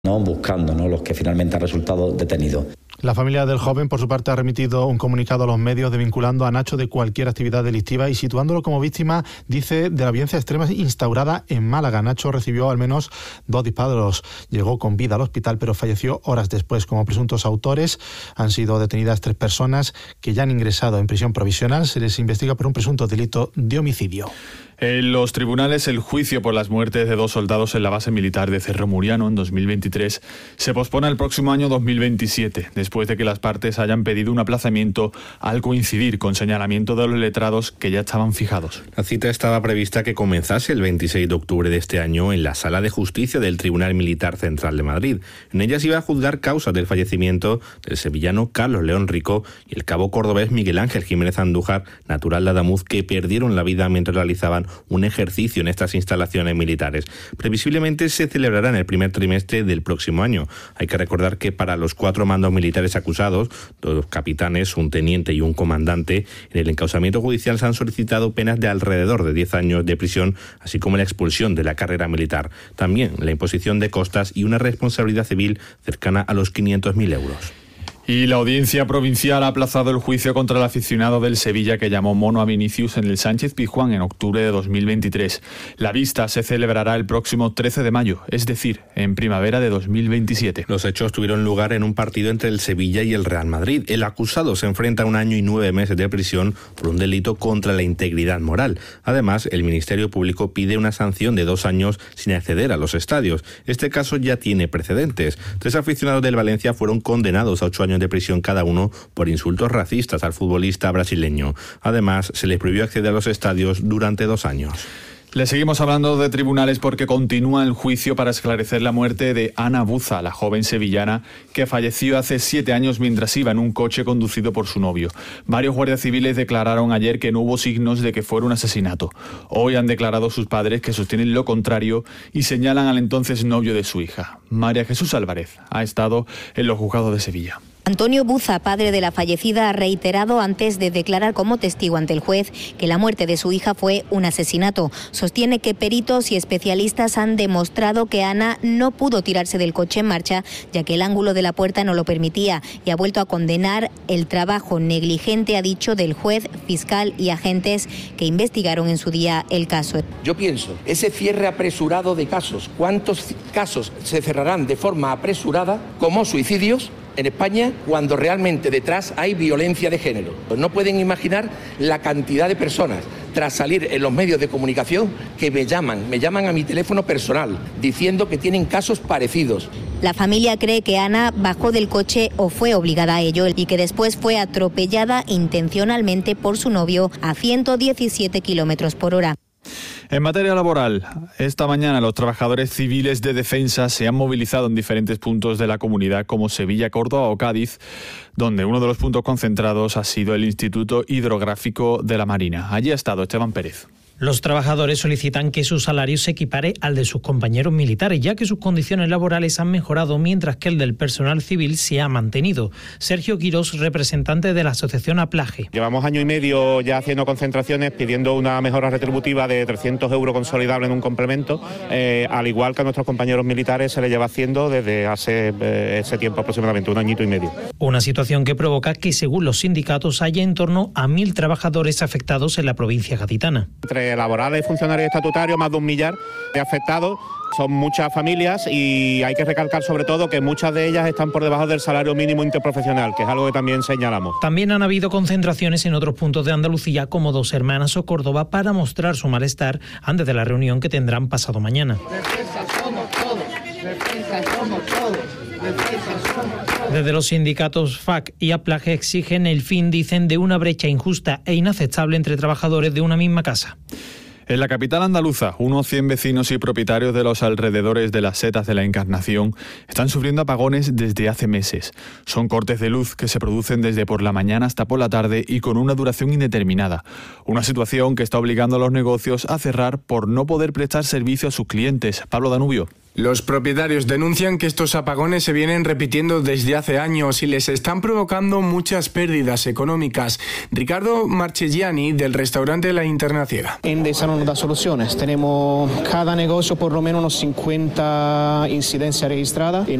¿no? Buscando, ¿no?, los que finalmente han resultado detenidos. La familia del joven, por su parte, ha remitido un comunicado a los medios desvinculando a Nacho de cualquier actividad delictiva y situándolo como víctima, dice, de la violencia extrema instaurada en Málaga. Nacho recibió al menos 2 disparos. Llegó con vida al hospital, pero falleció horas después. Como presuntos autores han sido detenidas 3 personas que ya han ingresado en prisión provisional. Se les investiga por un presunto delito de homicidio. En los tribunales, el juicio por las muertes de 2 soldados en la base militar de Cerro Muriano en 2023 se pospone al próximo año 2027, después de que las partes hayan pedido un aplazamiento al coincidir con señalamiento de los letrados que ya estaban fijados. La cita estaba prevista que comenzase el 26 de octubre de este año en la Sala de Justicia del Tribunal Militar Central de Madrid. En ella se iba a juzgar causas del fallecimiento del sevillano Carlos León Rico y el cabo cordobés Miguel Ángel Jiménez Andújar, natural de Adamuz, que perdieron la vida mientras realizaban un ejercicio en estas instalaciones militares. Previsiblemente se celebrará en el primer trimestre del próximo año. Hay que recordar que para los 4 mandos militares acusados, 2 capitanes, un teniente y un comandante, en el encausamiento judicial se han solicitado penas de alrededor de 10 años de prisión, así como la expulsión de la carrera militar. También la imposición de costas y una responsabilidad civil cercana a los 500.000 euros. Y la Audiencia Provincial ha aplazado el juicio contra el aficionado del Sevilla que llamó mono a Vinicius en el Sánchez Pizjuán en octubre de 2023. La vista se celebrará el próximo 13 de mayo, es decir, en primavera de 2027. Los hechos tuvieron lugar en un partido entre el Sevilla y el Real Madrid. El acusado se enfrenta a 1 año y 9 meses de prisión por un delito contra la integridad moral. Además, el Ministerio Público pide una sanción de 2 años sin acceder a los estadios. Este caso ya tiene precedentes. 3 aficionados del Valencia fueron condenados a 8 años de prisión cada uno por insultos racistas al futbolista brasileño. Además, se les prohibió acceder a los estadios durante 2 años. Le seguimos hablando de tribunales porque continúa el juicio para esclarecer la muerte de Ana Buza, la joven sevillana que falleció hace 7 años mientras iba en un coche conducido por su novio. Varios guardias civiles declararon ayer que no hubo signos de que fuera un asesinato. Hoy han declarado sus padres que sostienen lo contrario y señalan al entonces novio de su hija. María Jesús Álvarez ha estado en los juzgados de Sevilla. Antonio Buza, padre de la fallecida, ha reiterado antes de declarar como testigo ante el juez que la muerte de su hija fue un asesinato. Sostiene que peritos y especialistas han demostrado que Ana no pudo tirarse del coche en marcha, ya que el ángulo de la puerta no lo permitía, y ha vuelto a condenar el trabajo negligente, ha dicho, del juez, fiscal y agentes que investigaron en su día el caso. Yo pienso, ese cierre apresurado de casos, ¿cuántos casos se cerrarán de forma apresurada como suicidios en España cuando realmente detrás hay violencia de género? No pueden imaginar la cantidad de personas tras salir en los medios de comunicación que me llaman a mi teléfono personal diciendo que tienen casos parecidos. La familia cree que Ana bajó del coche o fue obligada a ello y que después fue atropellada intencionalmente por su novio a 117 kilómetros por hora. En materia laboral, esta mañana los trabajadores civiles de defensa se han movilizado en diferentes puntos de la comunidad como Sevilla, Córdoba o Cádiz, donde uno de los puntos concentrados ha sido el Instituto Hidrográfico de la Marina. Allí ha estado Esteban Pérez. Los trabajadores solicitan que su salario se equipare al de sus compañeros militares, ya que sus condiciones laborales han mejorado mientras que el del personal civil se ha mantenido. Sergio Quirós, representante de la asociación Aplaje. Llevamos 1 año y medio ya haciendo concentraciones pidiendo una mejora retributiva de 300 euros consolidable en un complemento, al igual que a nuestros compañeros militares se les lleva haciendo desde hace ese tiempo aproximadamente, 1 añito y medio. Una situación que provoca que, según los sindicatos, haya en torno a 1.000 trabajadores afectados en la provincia gaditana. Entre laborales y funcionarios estatutarios, más de 1 millar de afectados. Son muchas familias y hay que recalcar sobre todo que muchas de ellas están por debajo del salario mínimo interprofesional, que es algo que también señalamos. También han habido concentraciones en otros puntos de Andalucía, como Dos Hermanas o Córdoba, para mostrar su malestar antes de la reunión que tendrán pasado mañana. Defensa somos todos, defensa somos todos. Desde los sindicatos FAC y Aplaje exigen el fin, dicen, de una brecha injusta e inaceptable entre trabajadores de una misma casa. En la capital andaluza, unos 100 vecinos y propietarios de los alrededores de las Setas de la Encarnación están sufriendo apagones desde hace meses. Son cortes de luz que se producen desde por la mañana hasta por la tarde y con una duración indeterminada. Una situación que está obligando a los negocios a cerrar por no poder prestar servicio a sus clientes. Pablo Danubio. Los propietarios denuncian que estos apagones se vienen repitiendo desde hace años y les están provocando muchas pérdidas económicas. Ricardo Marchegiani, del restaurante La Internaciera. Endesa no nos da soluciones. Tenemos cada negocio por lo menos unos 50 incidencias registradas.